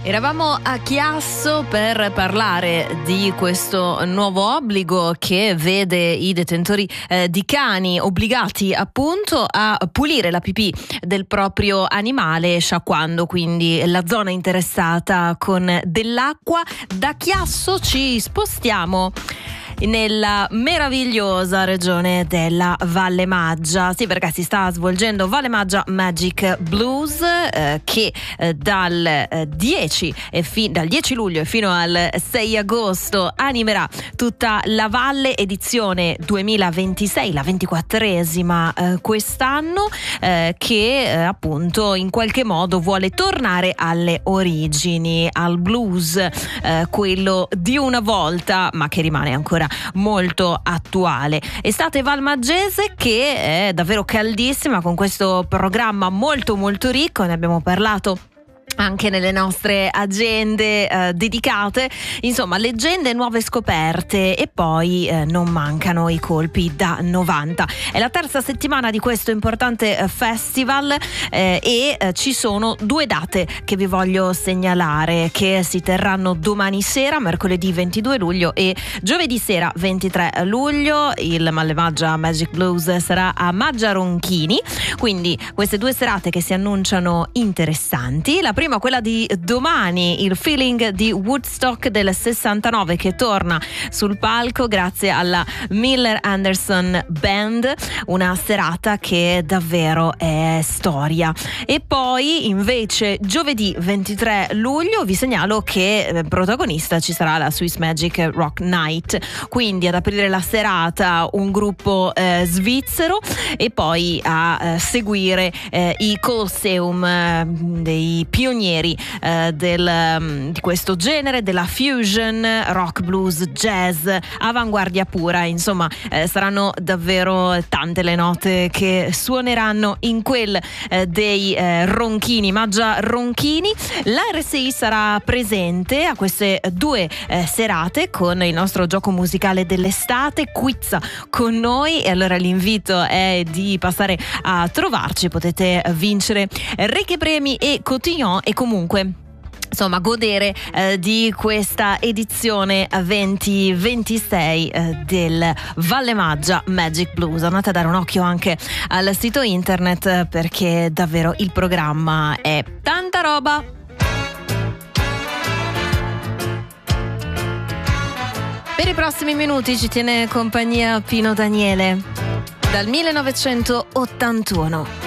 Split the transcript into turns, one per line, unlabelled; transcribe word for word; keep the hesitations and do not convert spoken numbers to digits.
Eravamo a Chiasso per parlare di questo nuovo obbligo che vede i detentori eh, di cani obbligati appunto a pulire la pipì del proprio animale, sciacquando quindi la zona interessata con dell'acqua. Da Chiasso ci spostiamo nella meravigliosa regione della Valle Maggia, sì, perché si sta svolgendo Valle Maggia Magic Blues eh, che eh, dal, eh, dieci e fi- dal dieci luglio fino al sei agosto animerà tutta la valle, edizione duemilaventisei, la ventiquattresima eh, quest'anno, eh, che eh, appunto in qualche modo vuole tornare alle origini, al blues, eh, quello di una volta, ma che rimane ancora molto attuale. Estate valmaggese che è davvero caldissima, con questo programma molto molto ricco, ne abbiamo parlato anche nelle nostre agende eh, dedicate. Insomma, leggende, nuove scoperte e poi eh, non mancano i colpi da novanta. È la terza settimana di questo importante eh, festival eh, e eh, ci sono due date che vi voglio segnalare, che si terranno domani sera, mercoledì ventidue luglio, e giovedì sera ventitré luglio. Il Valle Maggia Magic Blues sarà a Maggia Ronchini, quindi queste due serate che si annunciano interessanti. La prima, quella di domani, il feeling di Woodstock del sessantanove, che torna sul palco grazie alla Miller Anderson Band, una serata che davvero è storia. E poi invece giovedì ventitré luglio vi segnalo che eh, protagonista ci sarà la Swiss Magic Rock Night, quindi ad aprire la serata un gruppo eh, svizzero, e poi a eh, seguire eh, i Colosseum, eh, dei pionieri eh, del, um, di questo genere, della fusion, rock, blues, jazz, avanguardia pura. Insomma, eh, saranno davvero tante le note che suoneranno in quel eh, dei eh, Ronchini, Maggia Ronchini. La R S I sarà presente a queste due eh, serate con il nostro gioco musicale dell'estate, Quizza con noi, e allora l'invito è di passare a trovarci. Potete vincere ricchi premi e cotillon, e comunque insomma godere eh, di questa edizione duemilaventisei eh, del Valle Maggia Magic Blues. Andate a dare un occhio anche al sito internet, eh, perché davvero il programma è tanta roba. Per i prossimi minuti ci tiene compagnia Pino Daniele dal millenovecentottantuno.